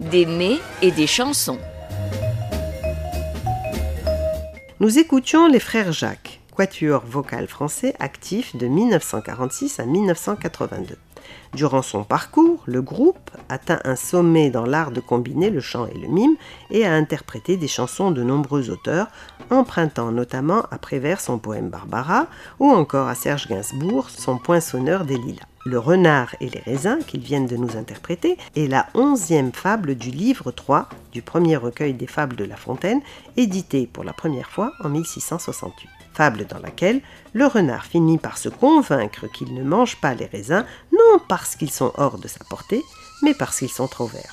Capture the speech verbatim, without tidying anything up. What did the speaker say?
des nez et des chansons. Nous écoutions les frères Jacques, quatuor vocal français actif de mille neuf cent quarante-six à mille neuf cent quatre-vingt-deux. Durant son parcours, le groupe atteint un sommet dans l'art de combiner le chant et le mime et a interprété des chansons de nombreux auteurs, empruntant notamment à Prévert son poème Barbara ou encore à Serge Gainsbourg son Poinçonneur des Lilas. Le renard et les raisins qu'ils viennent de nous interpréter est la onzième fable du livre trois du premier recueil des fables de La Fontaine, édité pour la première fois en mille six cent soixante-huit. Fable dans laquelle le renard finit par se convaincre qu'il ne mange pas les raisins, non parce qu'ils sont hors de sa portée, mais parce qu'ils sont trop verts.